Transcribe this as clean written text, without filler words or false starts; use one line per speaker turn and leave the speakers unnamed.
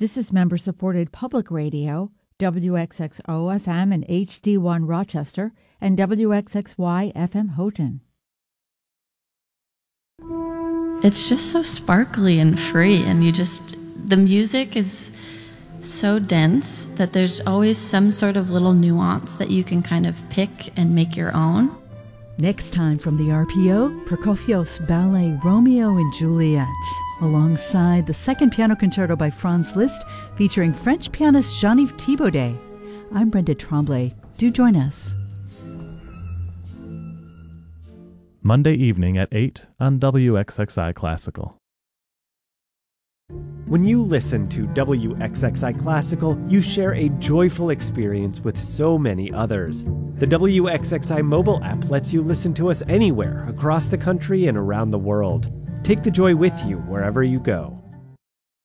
This is member-supported public radio, WXXO-FM and HD1 Rochester, and WXXY-FM Houghton.
It's just so sparkly and free, and the music is so dense that there's always some sort of little nuance that you can kind of pick and make your own.
Next time from the RPO, Prokofiev's ballet Romeo and Juliet, alongside the second piano concerto by Franz Liszt featuring French pianist Jean-Yves Thibaudet. I'm Brenda Tremblay. Do join us.
Monday evening at 8 on WXXI Classical.
When you listen to WXXI Classical, you share a joyful experience with so many others. The WXXI mobile app lets you listen to us anywhere across the country and around the world. Take the joy with you wherever you go.